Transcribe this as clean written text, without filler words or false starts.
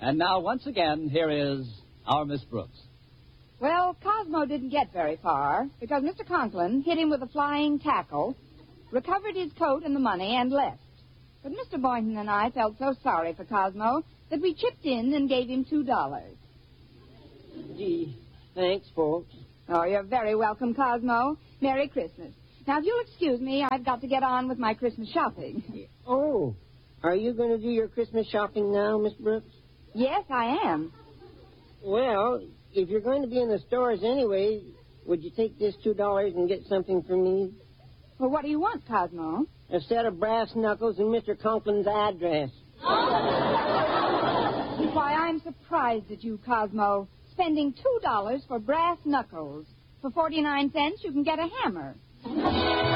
And now, once again, here is our Miss Brooks. Well, Cosmo didn't get very far because Mr. Conklin hit him with a flying tackle, recovered his coat and the money, and left. But Mr. Boynton and I felt so sorry for Cosmo that we chipped in and gave him $2. Gee, thanks, folks. Oh, you're very welcome, Cosmo. Merry Christmas. Now, if you'll excuse me, I've got to get on with my Christmas shopping. Oh, are you going to do your Christmas shopping now, Miss Brooks? Yes, I am. Well, if you're going to be in the stores anyway, would you take this $2 and get something for me? Well, what do you want, Cosmo? A set of brass knuckles and Mr. Conklin's address. Why, I'm surprised at you, Cosmo. Spending $2 for brass knuckles. For 49 cents, you can get a hammer.